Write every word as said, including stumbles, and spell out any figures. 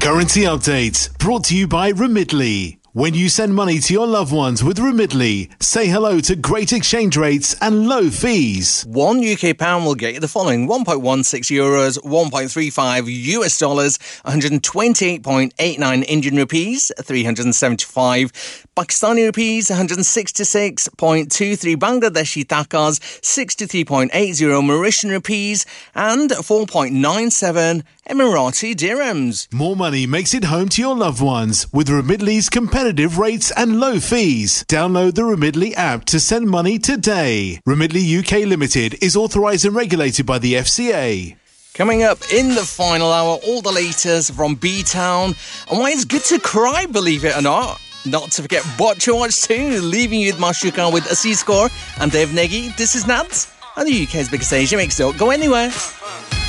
Currency update brought to you by Remitly. When you send money to your loved ones with Remitly, say hello to great exchange rates and low fees. One U K pound will get you the following: one point one six euros, one point three five U S dollars, one hundred twenty-eight point eight nine Indian rupees, three hundred seventy-five Pakistani rupees, one hundred sixty-six point two three Bangladeshi takas, sixty-three point eight zero Mauritian rupees, and four point nine seven Emirati dirhams. More money makes it home to your loved ones with Remitly's competitive rates and low fees. Download the Remitly app to send money today. Remitly U K Limited is authorised and regulated by the F C A. Coming up in the final hour, all the latest from B-Town and why it's good to cry, believe it or not. Not to forget Watch Your Watch too, leaving you with Mashruka with Aziz Kaur and Dave Negi. This is Nads on the U K's biggest station. Makes it not go anywhere.